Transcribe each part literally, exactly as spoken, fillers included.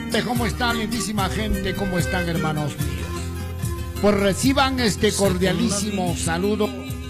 gente, ¿cómo están? Lindísima gente, ¿cómo están, hermanos míos? Pues reciban este cordialísimo saludo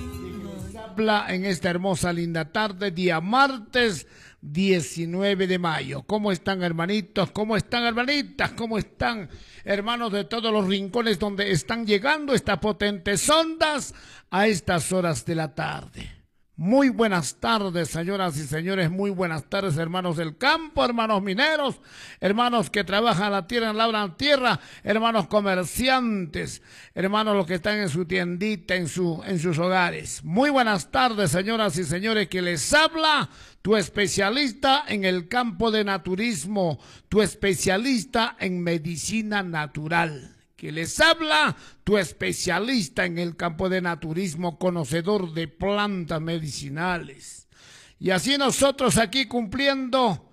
en esta hermosa, linda tarde, día martes diecinueve de mayo. ¿Cómo están, hermanitos? ¿Cómo están, hermanitas? ¿Cómo están, hermanos de todos los rincones donde están llegando estas potentes ondas a estas horas de la tarde? Muy buenas tardes, señoras y señores, muy buenas tardes, hermanos del campo, hermanos mineros, hermanos que trabajan la tierra, labran tierra, hermanos comerciantes, hermanos los que están en su tiendita, en, su, en sus hogares. Muy buenas tardes, señoras y señores, que les habla tu especialista en el campo de naturismo, tu especialista en medicina natural. Que les habla tu especialista en el campo de naturismo, conocedor de plantas medicinales. Y así nosotros aquí cumpliendo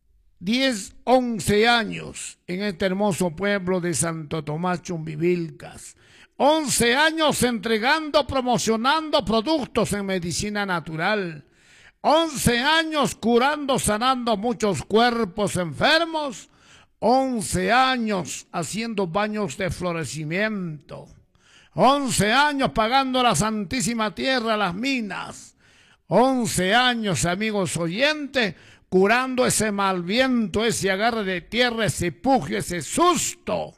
diez, once años en este hermoso pueblo de Santo Tomás Chumbivilcas. once años entregando, promocionando productos en medicina natural. once años curando, sanando muchos cuerpos enfermos. once años haciendo baños de florecimiento, once años pagando la Santísima Tierra, las minas, once años, amigos oyentes, curando ese mal viento, ese agarre de tierra, ese pugio, ese susto,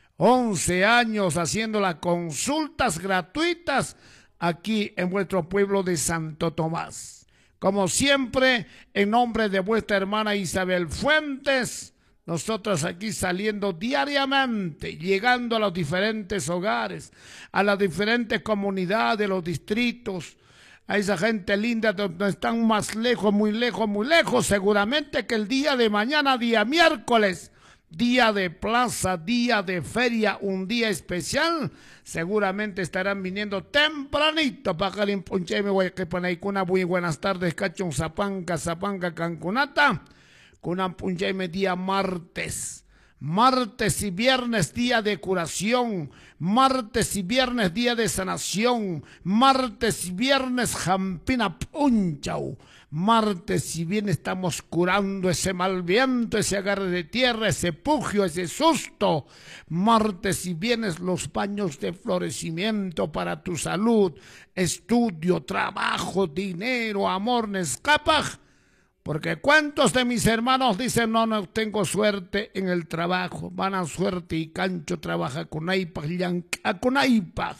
once años haciendo las consultas gratuitas aquí en vuestro pueblo de Santo Tomás. Como siempre, en nombre de vuestra hermana Isabel Fuentes, nosotros aquí saliendo diariamente, llegando a los diferentes hogares, a las diferentes comunidades, los distritos, a esa gente linda donde están más lejos, muy lejos, muy lejos. Seguramente que el día de mañana, día miércoles, día de plaza, día de feria, un día especial, seguramente estarán viniendo tempranito para que le que poner una muy buenas tardes, cachón, zapanca, zapanca, cancunata. Con un día martes, martes y viernes día de curación, martes y viernes día de sanación, martes y viernes jampina punchau, martes y viernes estamos curando ese mal viento, ese agarre de tierra, ese pugio, ese susto, martes y viernes los baños de florecimiento para tu salud, estudio, trabajo, dinero, amor, nescapaj. Porque cuántos de mis hermanos dicen, no, no tengo suerte en el trabajo, manan suerte y cancho trabaja con aipaj, llanca con aipaj,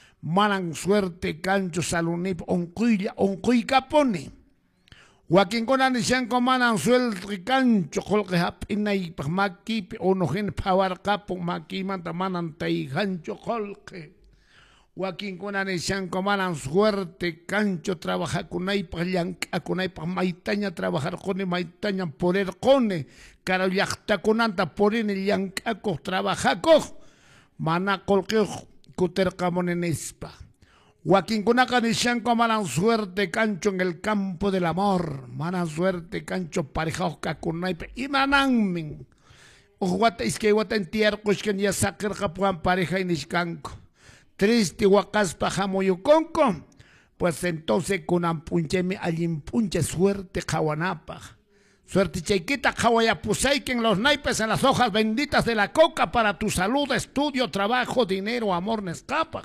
manan suerte cancho salunip, oncuilla, oncuica pone. Joaquín con anishanco manan suerte cancho, colque hapin aipaj, maki, onojen pawar capo, maki manta manan tai cancho colque. Joaquín con anishanco manan suerte, cancho trabaja con aipa, llanca con aipa, maitaña trabajar con maitaña por el cone, cara yachta con anta por en el llancaco trabajaco, mana colque cutercamon en espa. Joaquín con anishanco manan suerte, cancho en el campo del amor, manan suerte, cancho parejaosca con aipa, y mananmin. O guata es que guata entierro, que ya sacar capuan pareja en iscanco. Triste huacaspa jamoyuconco, pues entonces con ampuncheme alimpunche suerte jawanapa. Suerte chiquita jawayapusay en los naipes en las hojas benditas de la coca para tu salud, estudio, trabajo, dinero, amor, nescapa.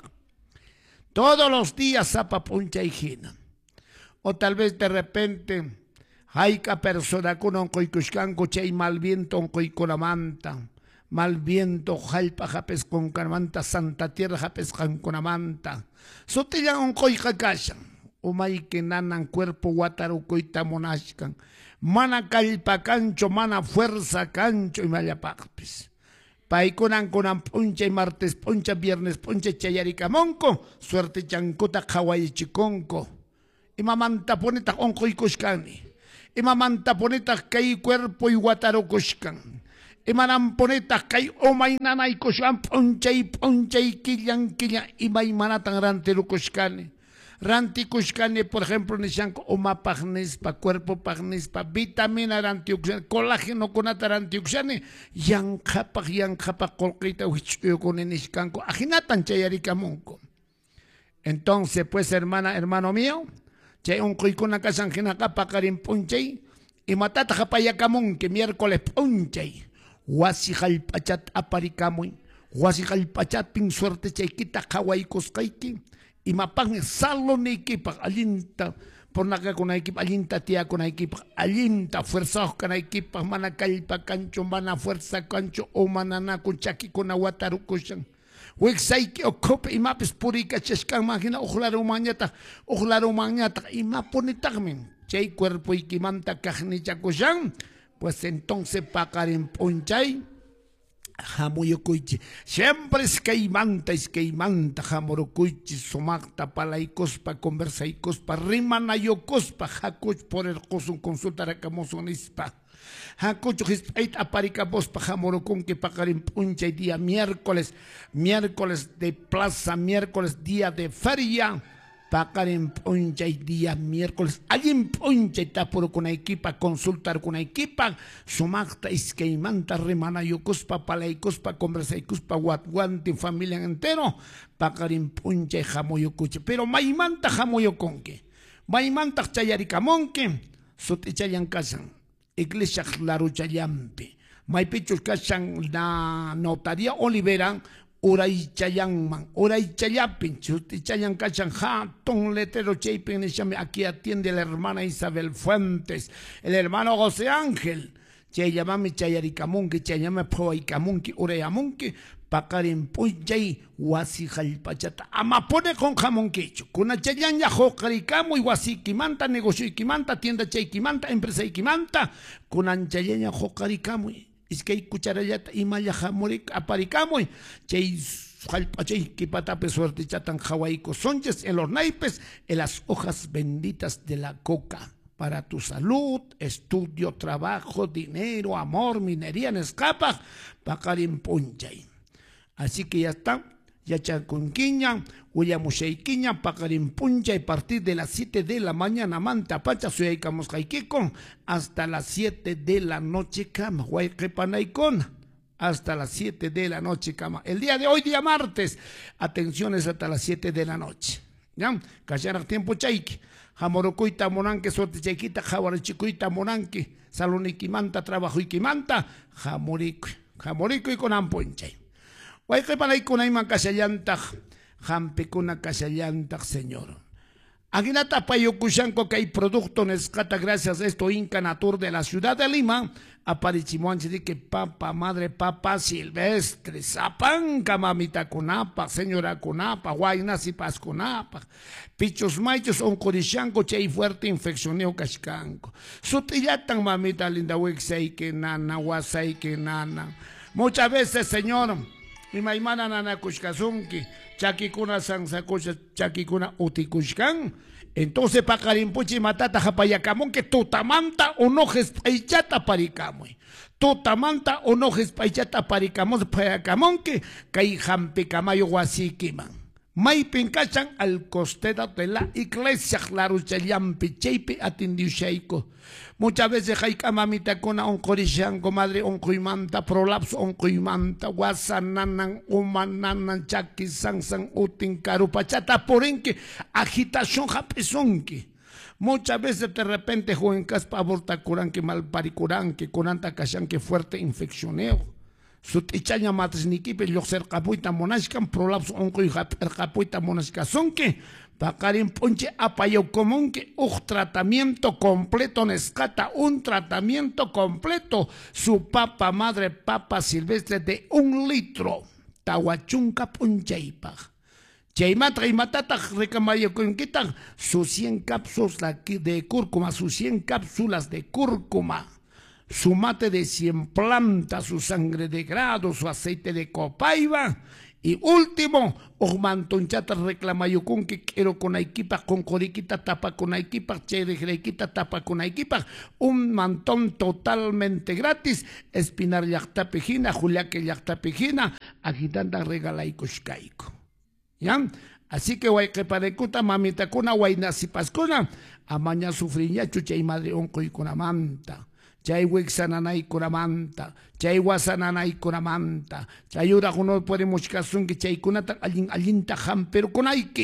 Todos los días zapa puncha hijina. O tal vez de repente, haica persona con un coicushcanco chay mal viento un coiconamanta. Mal viento, jalpa, japes con canamanta, santa tierra, japes con amanta. Sotillan un coija cashan, umay que nanan cuerpo guataru coita monashkan. Mana calpa cancho, mana fuerza cancho y mayapacpis. Paikonan con ampuncha y martes poncha, viernes poncha, chayaricamonco, suerte chancuta, kawaii chiconco. Y mamanta poneta onco y cuscani. Y mamanta poneta kay cuerpo y guataru cuscan. Y manamponetas kay omay nanay koshan ponchay ponchay killan killan y may manatan rantelu koshkane. Ranti koshkane, por ejemplo, nishanko oma pagnespa, cuerpo pagnespa, vitamina rantioxane, colágeno con atarantiuxane, yankapak yankapak colquita huichuyo con eniskanko, ajinatan chayarikamonko. Entonces, pues, hermana, hermano mío, chay un kuikuna kasanjinaka pakarin ponchay, y matata japayakamun que miércoles ponchay. wasi hallp'achat aparikamuy, wasi hallp'achapin suerte chaykita qhawaykosqayki, imapaqmi saloniykipaq allinta pornakakunaykipaq, allinta tiyakunaykipaq, allinta fuerzaq kanaykipaq, mana kallpa kanchu, mana fuerza kanchu, o mananaku chakikuna watarukushan. Wiksayki ukhupi imapis puriykachashkanman hina uqlarumanñataq, uqlarumanñataq imapunitaqmi chay cuerpoykimanta kaqnichakushan, pues entonces paqarin p'unchay hamuyukuychi. Siempre iskaymanta iskaymanta hamurukuychi, sumaqta palaykuspa, conversaykuspa, rimanayukuspa, hakuch por el qosun consultarakamusun nispa. Hakuchu hisp'ayta aparikamuspa hamurukunki paqarin p'unchay día miércoles, miércoles de plaza, miércoles día de feria, paqarin p'unchay día miércoles, allin p'unchay tapurukunaykipa, consultar kunaykipa, sumaqta iskaymanta rimanayukuspa, palaykuspa, conversaykuspa, watwantin familia entero, paqarin p'unchay hamuyukuchi. Pero maymanta hamuyukunki, maymanta chayarikamunki, sutichayan kashan, iglesia laruchallampi, maypichus kashan la notaría Olivera, Uraychayanman, Uraychayapin, Chutichayan Kachan, Hatun Letero Chapin, aquí atiende la hermana Isabel Fuentes, el hermano José Ángel, Chayamami Chayarikamunki, Chayame Poikamunki, Ureyamunki, Pakarin Puyay, Wasi Jalpachata, Amapone con Jamonquicho, Kuna Chayanya Jokarikamu y Wasikimanta, negocio Ikimanta, tienda Chaykimanta, empresa Ikimanta, Kunan Chayanya Jokarikamu. Es que hay cucharayata y maya jamorik aparikamoy, chay jalpachay kipatape suerte chatan hawaico sonches en los naipes, en las hojas benditas de la coca, para tu salud, estudio, trabajo, dinero, amor, minería en escapa, pakarin punchay. Así que ya está. Ya Yachacunquiña, Huyamushayquiña, Pacarimpuncha, y a partir de las siete de la mañana, Manta Pacha, Suyaicamos Jaiquicon, hasta las siete de la noche, Cama, Huayquepanaicon, hasta las siete de la noche, Cama. El día de hoy, día martes, atenciones hasta las siete de la noche. ¿Ya? Cacharak tiempo chaiki, Jamorocuita Monanque, Suerte Chaiquita, Jawarichicuita Monanque, Saloniquimanta, Trabajo y Quimanta, Jamorico, Jamorico y con Amponchay. Huayqapanay kunayman kashallantaj, hampikuna kashallantaj, señor. Aguinata payukushanko que hay producto nescata gracias a esto Inca Natur de la ciudad de Lima, aparichimonche de que papa, madre papa silvestre, zapanca mamita kunapa, señora kunapa, guaynas y pas kunapa, pichos maichos oncorishanco, chay fuerte infeccioneo kashkanko. Sutillatan mamita linda wexay que nana, wasay que nana. Muchas veces, señor, mi maimana nana kushkazunki, chakikuna sansakusha, chakikuna utikushkan. Entonces, pakarimpuchi matata japayakamun que tutamanta onojes paichata parikamoy. Tutamanta onojes paichata parikamos payakamun que kai jampikamayo wasikiman. May pinkachan al costado de la iglesia, claro, chayampi, chaypi atindiushaiko. Muchas veces hay mamita con oncorishango, madre oncoimanta, prolapso oncoimanta, guasananan, humananan, chaki, sansan, utin, carupachata, porenque, agitación japesonque. Muchas veces de repente joven caspa aborta curanque, malparicuranque, con anta cachanque fuerte infeccioneo. Sutichaña matrisnikipe yoxer capuita monashkan prolapso onco y capuita monashkasonque pakarin ponche apayo comunque un tratamiento completo nescata un tratamiento completo su papa madre papa silvestre de un litro tahuachunca ponchaipa chaymatra y matata recamayo con quitan sus cien cápsulas de cúrcuma sus cien cápsulas de cúrcuma, su mate de cien plantas, su sangre de grado, su aceite de copaiba. Y último, Ogmantonchata reclamayucun que quiero con equipa, con coriquita tapa con equipa, cherejequita tapa con equipa, un mantón totalmente gratis, espinar yactapejina, juliaque yactapejina, agitanda regala y cuscaico. ¿Ya? Así que guay que parecuta mamita cuna guay nasi pascuna, amaña sufriña chucha y madre onco y con amanta. Chay wixananay kuramanta, chay wasananay kuramanta, chay ura kuno puede mochkasun que chay kunata alin alinta ham pero kunayki,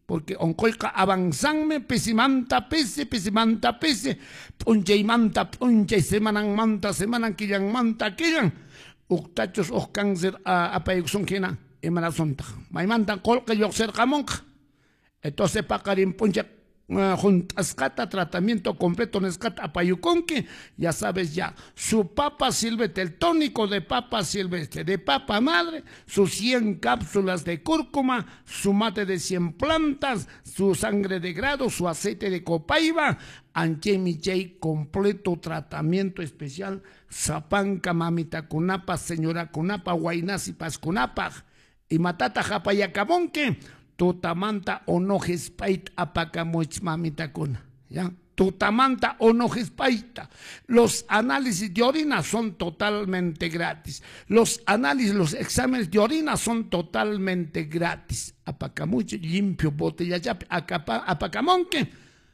porque oncoica avanzanme, pesimanta pese, pesimanta pese, punche manta, punche, semanan manta, semanan quillan manta, quillan, uctachos os cáncer a apayuxon quina, emanazonta, maimanta colca yo cerca monja, entonces pacarin punche, Uh, juntascata tratamiento completo nescata apayuconque, ya sabes ya, su papa silvestre, el tónico de papa silvestre, de papa madre, sus cien cápsulas de cúrcuma, su mate de cien plantas, su sangre de grado, su aceite de copaiba, anchemichei, completo tratamiento especial, zapanca mamita kunapa, señora kunapa, guainasi paskunapa, y matata japayacamonque, tutamanta onojes pait apacamoch mamita kuna, ¿ya? Tutamanta onojes paita. Los análisis de orina son totalmente gratis. Los análisis, los exámenes de orina son totalmente gratis. Apacamuch limpio, botella chape, apacamonque,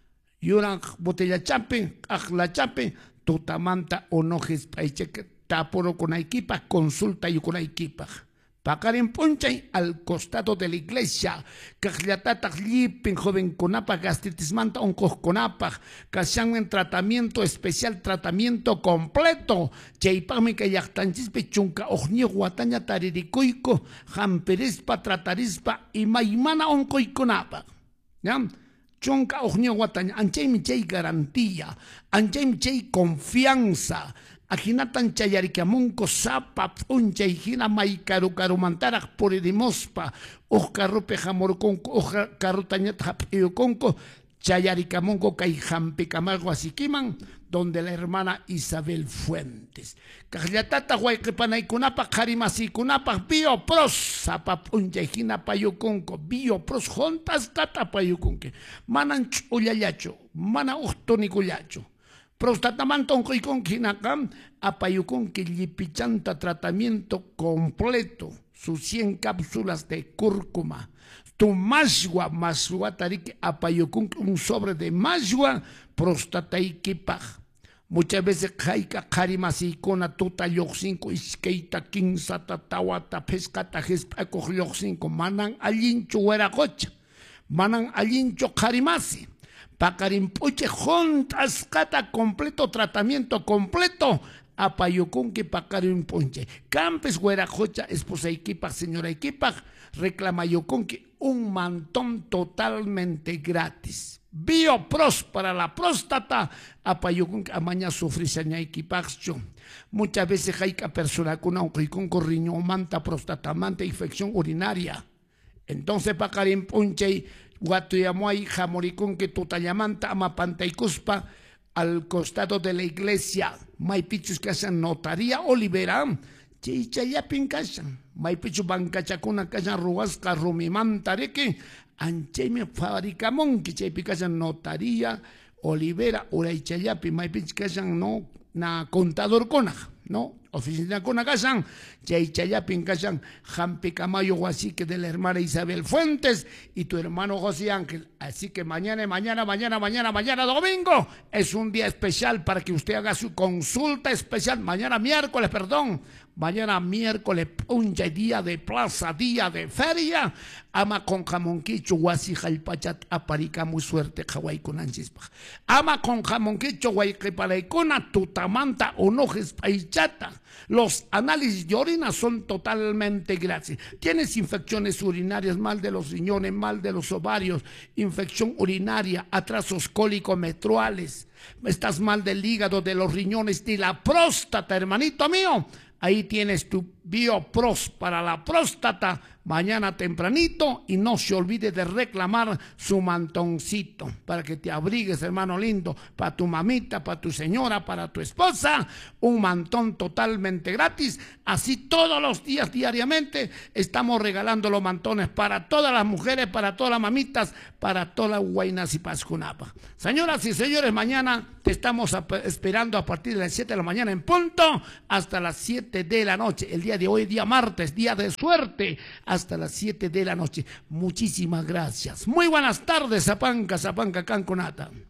yuran botella chape, ajla chape, tutamanta onojes paiche, taporo con equipa, consulta y con equipa. Pacarin Punchay al costado de la iglesia, Cajliatata Lipin, joven conapa, gastritis manta, oncos conapa, Cashan en tratamiento especial, tratamiento completo, Chaipami que yachtanchispe chunca, ojni guataña taririkuiko, Jamperispa, tratarispa, y maimana oncoiconapa. ¿Ya? Chunca ojni guataña, Anchaim chay garantía, Anchaim chay confianza. Ajinatan chayaricamunco sapa puncha hijina maicaru carumantarak por edimospa ojarrope jamorconco ojarrutañat japioconco chayaricamunco caijampe camargo asiquiman donde la hermana Isabel Fuentes. Cajlatata huayquepanaikunapa jarimasikunapa biopros sapa puncha hijina payuconco biopros jontas tata payuconque manan chullayacho mana ustonicullacho. Prostatamanton con quinacam, apayucon que lipichanta tratamiento completo, sus cien cápsulas de cúrcuma. Tu masgua, masgua tarik, apayucon un sobre de masgua, prostataiquipaj. Muchas veces jaika karimasikona tuta yoxinco, iskeita, kinsata, tawata, pescata, gespaco, yoxinco, manan alincho hueracocha, manan alincho karimasi. Pacarimpuche juntas cata completo tratamiento completo apayucunque pacarimpuche campes huerajocha esposa equipa señora equipa reclama yucunque un mantón totalmente gratis biopros para la próstata apayucunque amaña sufrisaña equipacho muchas veces hay que persona con un con riñón manta próstata manta infección urinaria entonces pacarimpuche Guatuyamuay, Jamoricón, que Tutayamanta, Amapantaycuspa, al costado de la iglesia, Maipichus que hacen notaría Olivera, Chichayapin Casan, Maipichu Bancachacuna Casan Ruasca, Rumimantareque, Ancheme Fabricamón, que Chaypicasan notaría Olivera, Uraichayapi, Maipichu Casan no, na contador cona, ¿no? Oficina con Casan, Chaychayapin Casan, Jampi Camayo Guasique de la hermana Isabel Fuentes y tu hermano José Ángel. Así que mañana, mañana, mañana, mañana, mañana domingo es un día especial para que usted haga su consulta especial. Mañana miércoles, perdón. Mañana miércoles, un día de plaza, día de feria. Ama con jamonquicho, guasi jalpachat, aparica muy suerte, Hawaii con anchispa. Ama con jamonquicho, guayquepalaicona, tutamanta, onojes, paichata. Los análisis de orina son totalmente gratis. Tienes infecciones urinarias, mal de los riñones, mal de los ovarios, infección urinaria, atrasos cólico-menstruales, estás mal del hígado, de los riñones, de la próstata, hermanito mío. Ahí tienes tu biopros para la próstata mañana tempranito y no se olvide de reclamar su mantoncito para que te abrigues, hermano lindo, para tu mamita, para tu señora, para tu esposa, un mantón totalmente gratis. Así todos los días, diariamente, estamos regalando los mantones para todas las mujeres, para todas las mamitas, para todas las huaynas y pascunapa. Señoras y señores, mañana te estamos esperando a partir de las siete de la mañana en punto hasta las siete de la noche. El día de hoy, día martes, día de suerte, hasta las siete de la noche. Muchísimas gracias. Muy buenas tardes, Zapanca, Zapanca, Canconata.